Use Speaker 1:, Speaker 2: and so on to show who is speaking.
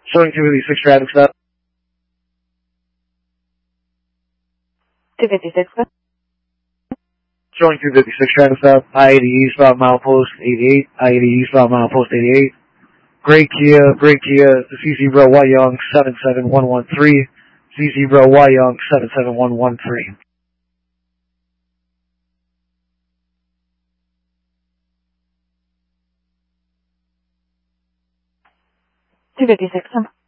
Speaker 1: Showing 256 traffic stop.
Speaker 2: 256.
Speaker 1: Showing 256 traffic stop. I-80 eastbound milepost 88. I-80 eastbound milepost 88. Gray Kia, C0 Y Young 77113. C0 Y Young 77113.
Speaker 2: 256.